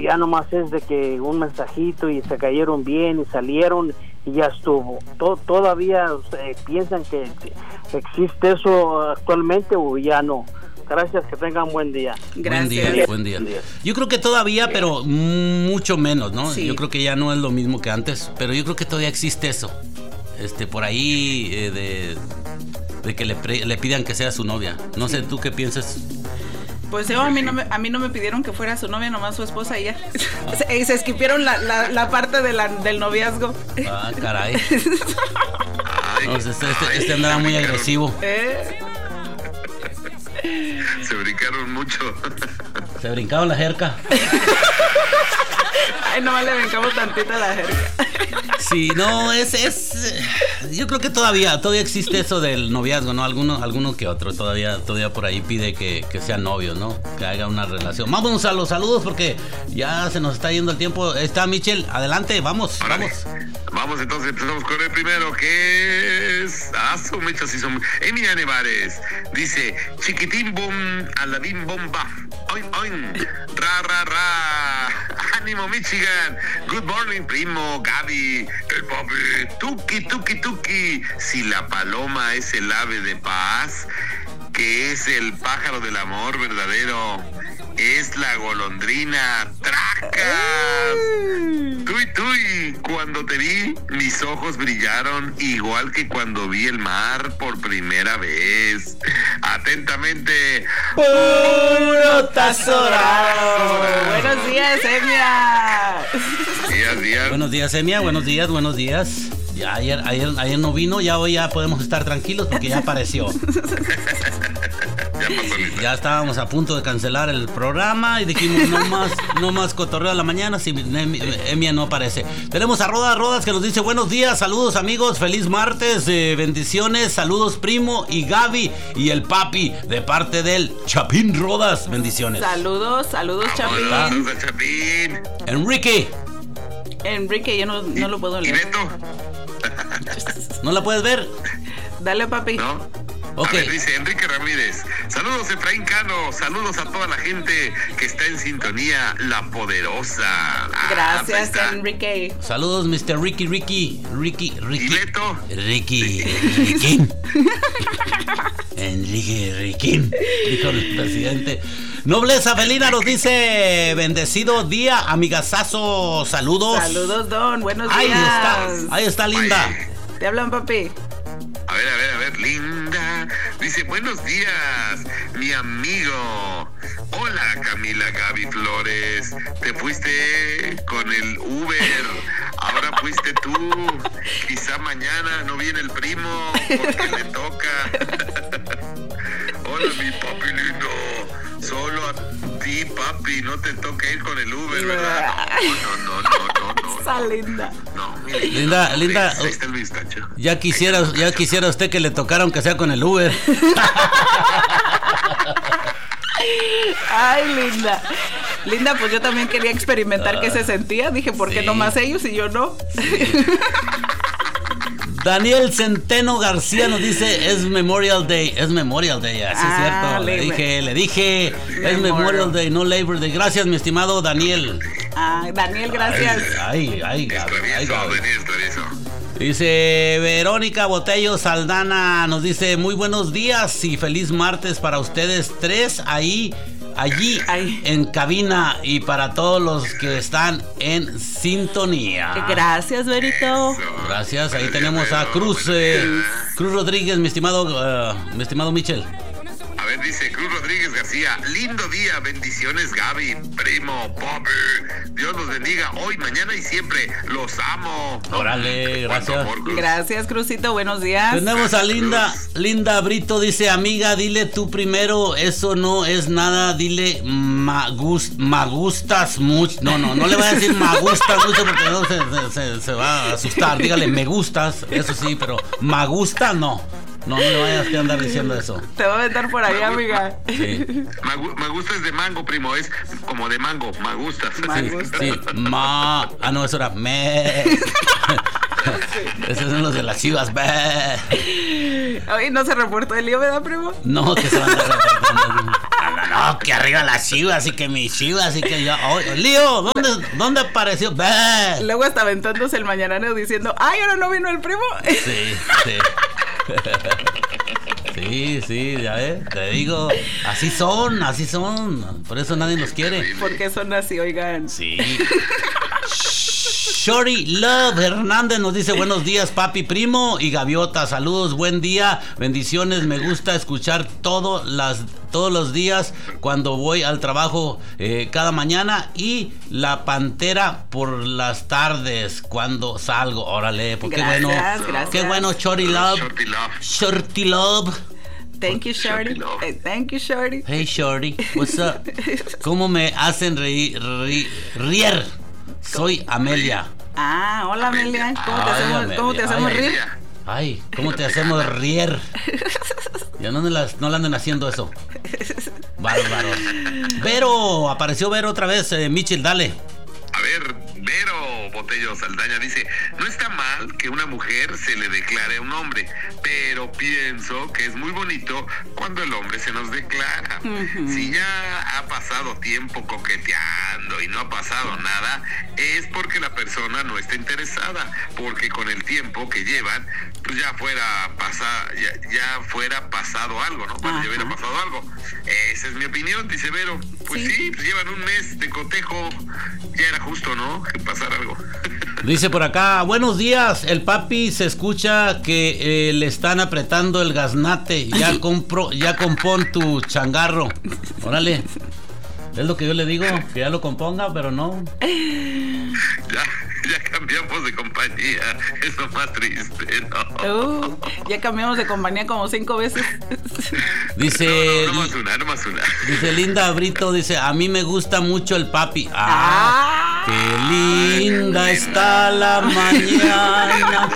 ya nomás es de que un mensajito y se cayeron bien y salieron y ya estuvo. Todavía piensan que existe eso actualmente o ya no. Gracias, que tengan buen día. Gracias. Buen día. Yo creo que todavía, pero mucho menos, ¿no? Sí. Yo creo que ya no es lo mismo que antes, pero yo creo que todavía existe eso. Por ahí de que le pidan que sea su novia. No sé, ¿tú qué piensas? Pues a mí no me pidieron que fuera su novia, nomás su esposa y ya. Se esquipieron la parte del noviazgo. Ah, caray. No, este andaba muy agresivo. Se brincaron mucho. Se brincaron la jerga. Ay, nomás le brincamos tantito a la jerga. Sí, no, yo creo que todavía existe eso del noviazgo, ¿no? Alguno que otro todavía por ahí pide que sean novios, ¿no? Que haga una relación. Vámonos a los saludos porque ya se nos está yendo el tiempo. Está Michel, adelante, vamos. Vamos, entonces empezamos con el primero, que es Michel, sí son Emilia Nevares. Dice, chiquitín bom, aladín bomba. Oin, oin, ra, ra, ra. Ánimo, Michigan. Good morning, primo, Gaby, el papi, tuki, tuki, tuki. Si la paloma es el ave de paz, que es el pájaro del amor verdadero, es la golondrina, tracas. Tuy, tuy, cuando te vi, mis ojos brillaron igual que cuando vi el mar por primera vez. Atentamente, Puro Tazorado. Buenos días, Emia. Días. Buenos días, Emia, buenos días. Ya ayer no vino, ya hoy ya podemos estar tranquilos porque ya apareció. Ya pasó lista. Ya estábamos a punto de cancelar el programa y dijimos no más cotorreo a la mañana si Emia no aparece. Tenemos a Rodas que nos dice buenos días, saludos amigos, feliz martes, bendiciones, saludos primo y Gaby y el papi de parte del Chapín Rodas, bendiciones. Saludos, Chapín. Saludos a Chapín. Enrique, yo no lo puedo ¿Y leer. Beto? ¿No la puedes ver? Dale, papi. ¿No? Ok. A ver, dice Enrique Ramírez. Saludos, Efraín Cano. Saludos a toda la gente que está en sintonía, La Poderosa. Gracias, Pues está. Enrique. Saludos, Mr. Ricky. ¿Y Beto? Ricky. Enrique Riquín, dijo el presidente. Nobleza Felina nos dice bendecido día, amigazazo, saludos. Saludos, Don, buenos días. Ahí está Linda. Te hablan, papi. A ver, Linda. Dice, buenos días, mi amigo. Hola, Camila Gaby Flores. Te fuiste con el Uber. Ahora fuiste tú. Quizá mañana no viene el primo porque le toca. Hola, mi papi lindo. Solo a ti, papi, no te toca ir con el Uber, ¿verdad? No. Esa Linda. No, Linda. Ahí está el pistacho. Ya quisiera usted que le tocara aunque sea con el Uber. Ay, Linda, pues yo también quería experimentar qué se sentía. Dije, ¿por qué Sí. nomás ellos y yo no? Daniel Centeno García nos dice es Memorial Day, así es cierto. Le dije, es Memorial Day, no Labor Day. Gracias, mi estimado Daniel. Daniel, gracias. Ay, Gaby. Esclaviezo. Dice Verónica Botello Saldana, nos dice muy buenos días y feliz martes para ustedes tres allí en cabina y para todos los que están en sintonía. Gracias, Verito. Gracias, ahí tenemos a Cruz Rodríguez, mi estimado Michel. A ver, dice Cruz Rodríguez García, lindo día, bendiciones Gaby, primo, Bobby. Dios los bendiga hoy, mañana y siempre. Los amo. Órale, gracias. Gracias, Cruzito, buenos días. Tenemos a Linda Brito, dice, amiga, dile tú primero, eso no es nada, dile me gustas mucho. No le voy a decir me gustas mucho porque no se va a asustar. Dígale, me gustas, eso sí, pero me gusta no. No me vayas a andar diciendo eso. Te va a aventar por ahí, amiga. Sí. Me gusta es de mango, primo, es como de mango, me gustas. Sí. No, eso era me. Esos son los de las chivas. Oye, ¿no se reportó el lío, verdad, primo? No, que se van a reportar. no, que arriba las Chivas y que mis Chivas y que yo. Oh, Lío, ¿dónde apareció? ¡Bah! Luego hasta aventándose el mañanero diciendo, ¡ay, ahora no vino el primo! Sí. Sí, ya ves, te digo, así son, por eso nadie los quiere. Porque son así, oigan. Sí. Shorty Love Hernández nos dice buenos días, papi, primo y gaviota, saludos, buen día, bendiciones, me gusta escuchar todos los días cuando voy al trabajo cada mañana y la Pantera por las tardes cuando salgo. Órale, pues gracias. Qué bueno, Shorty Love. Shorty Love. Thank you, Shorty. Thank you, Shorty. Hey, Shorty, what's up? ¿Cómo me hacen reír? Soy Amelia. Ah, hola Amelia. ¿Cómo te hacemos reír? Ay, ¿cómo te hacemos reír? Ya no le anden haciendo eso. Bárbaro. Vero, apareció Vero otra vez. Michel, dale. A ver, Vero Botello Saldaña dice, no está mal que una mujer se le declare a un hombre, pero pienso que es muy bonito cuando el hombre se nos declara. Uh-huh. Si ya ha pasado tiempo coqueteando y no ha pasado nada, es porque la persona no está interesada, porque con el tiempo que llevan, pues ya fuera pasado algo, ¿no? Cuando ya hubiera pasado algo. Esa es mi opinión, dice Vero. Pues sí, pues llevan un mes de cotejo, ya era justo, ¿no? Que pasara algo. Dice por acá, buenos días, el papi se escucha que le están apretando el gaznate, ya compón tu changarro. Órale, es lo que yo le digo, que ya lo componga, pero no. Ya cambiamos de compañía, es lo más triste, ¿no? Ya cambiamos de compañía como 5 veces. Dice... No más una. Dice Linda Brito, dice, a mí me gusta mucho el papi. Qué linda está la mañana.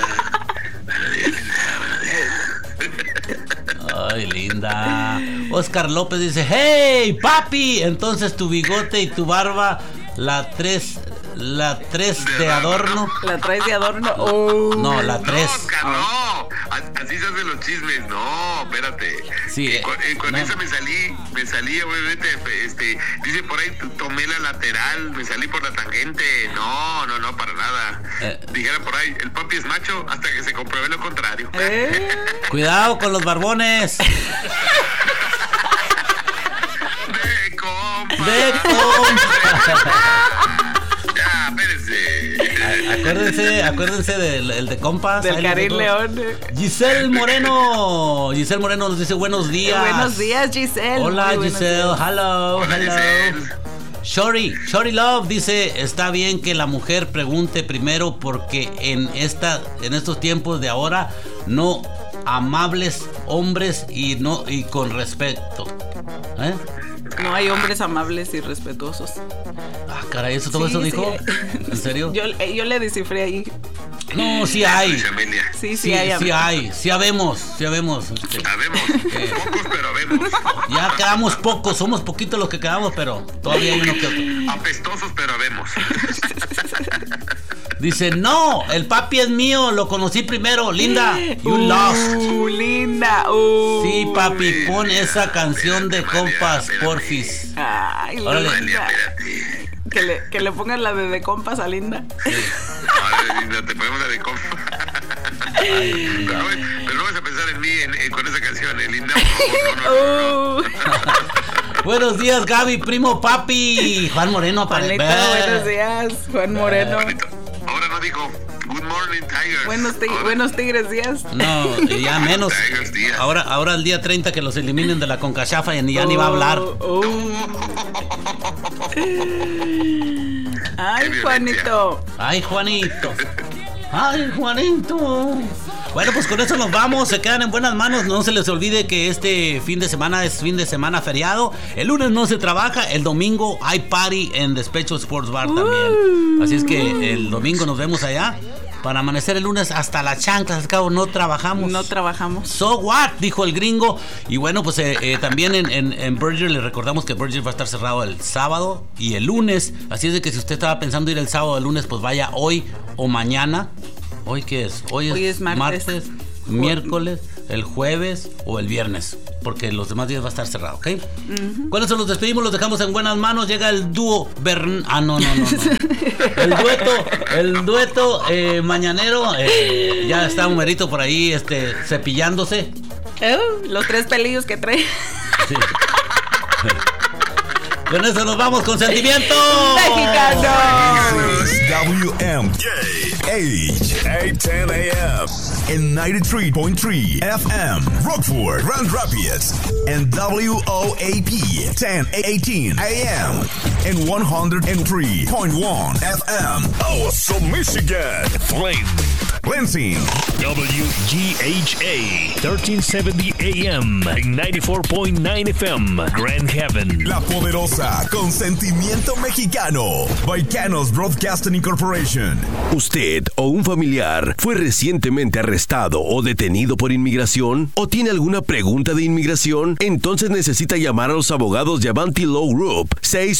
Ay, linda. Oscar López dice, hey, papi, entonces tu bigote y tu barba, la tres de adorno. ¿La traes de adorno? No, la 3. No, Oscar, no. Así se hacen los chismes. No, espérate. Sí. Con esa me salí, obviamente, dice por ahí, tomé la lateral, me salí por la tangente. No, para nada. Dijera por ahí, el papi es macho hasta que se compruebe lo contrario. Cuidado con los barbones. De compa. Acuérdense del de compas. Del Karim León. Giselle Moreno nos dice buenos días. Buenos días, Giselle. Hola, Giselle. Hello. Shorty Love dice, está bien que la mujer pregunte primero porque en estos tiempos de ahora no amables hombres y con respeto. No hay hombres amables y respetuosos. Ah, caray, ¿todo eso dijo? ¿En serio? Yo le descifré ahí. No, sí hay. Sí hay. Sí habemos. Habemos. Pocos, pero habemos. Ya quedamos pocos, somos poquitos los que quedamos, pero todavía hay uno que otro. Apestosos, pero habemos. Dice, no, el papi es mío, lo conocí primero, Linda. You lost. Linda. Sí, papi, pon esa canción de compas, porfis. Ay, Linda. Que le pongan la de compas a Linda. Sí. Ay, Linda, te ponemos la de compas. Pero no vas a pensar en mí con esa canción, Linda. No. Buenos días, Gaby, primo, papi. Juan Moreno aparece. Buenos días, Juan Moreno. Ahora no dijo Good morning, Tigers. Buenos Tigres días. No, ya menos. Ahora el día 30 que los eliminen de la CONCACHAF y ya ni va a hablar. Ay, Juanito. Bueno, pues con eso nos vamos, se quedan en buenas manos. No se les olvide que este fin de semana es fin de semana feriado. El lunes no se trabaja, el domingo hay party en Despecho Sports Bar también. Así es que el domingo nos vemos allá para amanecer el lunes hasta la chancla. Al cabo no trabajamos. So what, dijo el gringo. Y bueno, pues también en Burger les recordamos que Burger va a estar cerrado el sábado y el lunes. Así es de que si usted estaba pensando ir el sábado o el lunes, pues vaya hoy o mañana. ¿Hoy qué es? Hoy es martes, miércoles, el jueves o el viernes, porque los demás días va a estar cerrado, ¿ok? Con eso los despedimos, los dejamos en buenas manos. Llega el dúo no. El dueto mañanero. Ya está un merito por ahí cepillándose. Los 3 pelillos que trae. Sí. Con eso nos vamos con sentimiento mexicano. WMK H810 AM and 93.3 FM Rockford, Grand Rapids, and WOAP 1018 AM and 103.1 FM Awesome, Michigan. Lansing, WGHA 1370 AM and 94.9 FM Grand Haven. La Poderosa con sentimiento mexicano. Baicanos Broadcasting Incorporation. ¿Usted o un familiar fue recientemente arrestado o detenido por inmigración? ¿O tiene alguna pregunta de inmigración? Entonces necesita llamar a los abogados de Avanti Law Group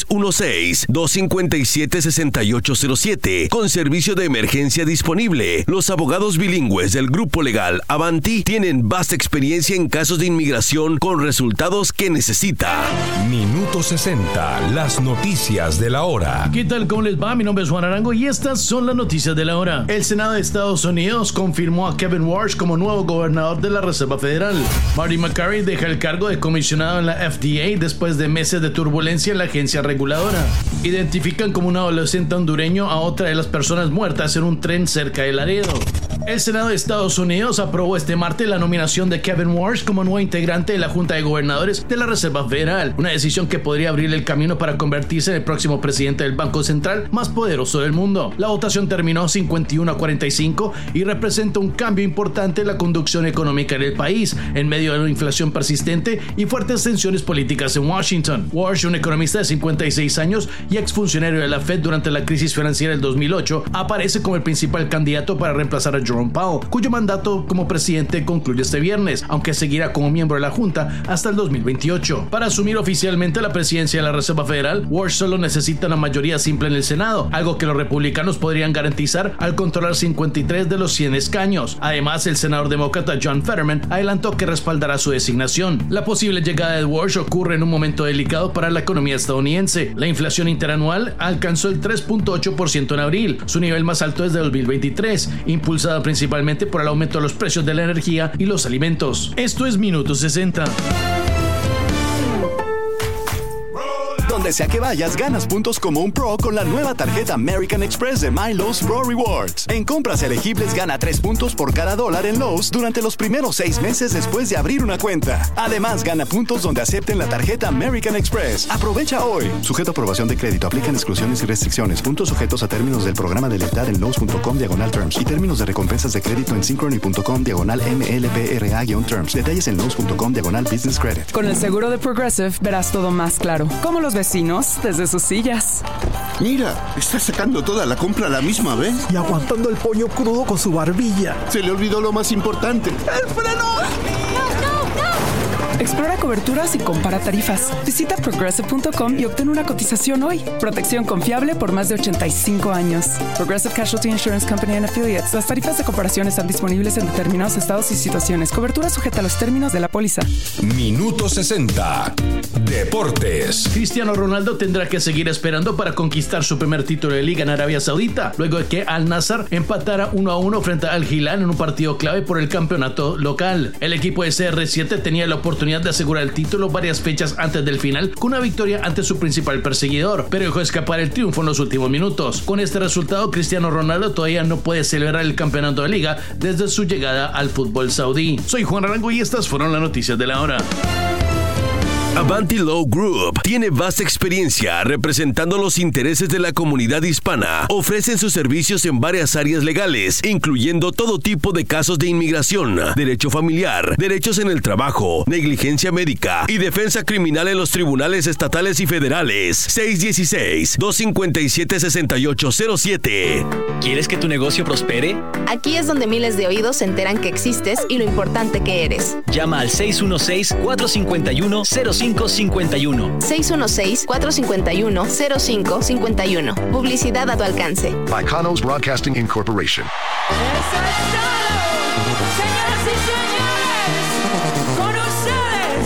616-257-6807 con servicio de emergencia disponible. Los abogados bilingües del grupo legal Avanti tienen vasta experiencia en casos de inmigración con resultados que necesita. Minuto 60, las noticias de la hora. ¿Qué tal? ¿Cómo les va? Mi nombre es Juan Arango y estas son las noticias de la hora. El Senado de Estados Unidos confirmó a Kevin Walsh como nuevo gobernador de la Reserva Federal. Marty McCarry deja el cargo de comisionado en la FDA después de meses de turbulencia en la agencia reguladora. Identifican como un adolescente hondureño a otra de las personas muertas en un tren cerca de Laredo. El Senado de Estados Unidos aprobó este martes la nominación de Kevin Walsh como nuevo integrante de la Junta de Gobernadores de la Reserva Federal, una decisión que podría abrir el camino para convertirse en el próximo presidente del Banco Central más poderoso del mundo. La votación terminó 51-45 y representa un cambio importante en la conducción económica en el país, en medio de una inflación persistente y fuertes tensiones políticas en Washington. Walsh, un economista de 56 años y exfuncionario de la Fed durante la crisis financiera del 2008, aparece como el principal candidato para reemplazar a Jerome Powell, cuyo mandato como presidente concluye este viernes, aunque seguirá como miembro de la Junta hasta el 2028. Para asumir oficialmente la presidencia de la Reserva Federal, Walsh solo necesita una mayoría simple en el Senado, algo que los republicanos podrían garantizar al controlar 53 de los 100 escaños. Además, el senador demócrata John Fetterman adelantó que respaldará su designación. La posible llegada de Walsh ocurre en un momento delicado para la economía estadounidense. La inflación interanual alcanzó el 3.8% en abril, su nivel más alto desde 2023, impulsada principalmente por el aumento de los precios de la energía y los alimentos. Esto es Minuto 60. Donde sea que vayas, ganas puntos como un pro con la nueva tarjeta American Express de My Lowe's Pro Rewards. En compras elegibles, gana 3 puntos por cada $1 en Lowe's durante los primeros 6 meses después de abrir una cuenta. Además, gana puntos donde acepten la tarjeta American Express. Aprovecha hoy. Sujeto a aprobación de crédito. Aplican exclusiones y restricciones. Puntos sujetos a términos del programa de lealtad en Lowe's.com/terms y términos de recompensas de crédito en Synchrony.com/MLPRA-terms. Detalles en Lowe's.com/business credit. Con el seguro de Progressive verás todo más claro. Como los vecinos desde sus sillas. Mira, está sacando toda la compra a la misma vez. Y aguantando el pollo crudo con su barbilla. Se le olvidó lo más importante. ¡El freno! Explora coberturas y compara tarifas. Visita Progressive.com y obtén una cotización hoy. Protección confiable por más de 85 años. Progressive Casualty Insurance Company and Affiliates. Las tarifas de comparación están disponibles en determinados estados y situaciones. Cobertura sujeta a los términos de la póliza. Minuto 60. Deportes. Cristiano Ronaldo tendrá que seguir esperando para conquistar su primer título de liga en Arabia Saudita, luego de que Al Nassr empatara 1-1 frente al Hilal en un partido clave por el campeonato local. El equipo de CR7 tenía la oportunidad de asegurar el título varias fechas antes del final con una victoria ante su principal perseguidor, pero dejó escapar el triunfo en los últimos minutos. Con este resultado, Cristiano Ronaldo todavía no puede celebrar el campeonato de liga desde su llegada al fútbol saudí. Soy Juan Arango y estas fueron las noticias de la hora. Avanti Law Group tiene vasta experiencia representando los intereses de la comunidad hispana. Ofrecen sus servicios en varias áreas legales, incluyendo todo tipo de casos de inmigración, derecho familiar, derechos en el trabajo, negligencia médica y defensa criminal en los tribunales estatales y federales. 616-257-6807. ¿Quieres que tu negocio prospere? Aquí es donde miles de oídos se enteran que existes y lo importante que eres. Llama al 616-451-0551. 616-451-0551. Publicidad a tu alcance. By Kanos Broadcasting Incorporation. Señoras y señores.